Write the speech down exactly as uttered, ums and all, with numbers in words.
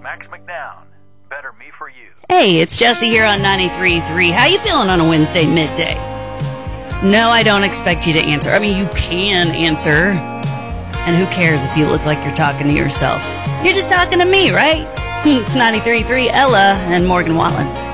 Max McNown. Better Me For You. Hey, it's Jesse here on ninety-three point three. How you feeling on a Wednesday midday? No, I don't expect you to answer. I mean, you can answer. And who cares if you look like you're talking to yourself? You're just talking to me, right? It's ninety-three point three, Ella and Morgan Wallen.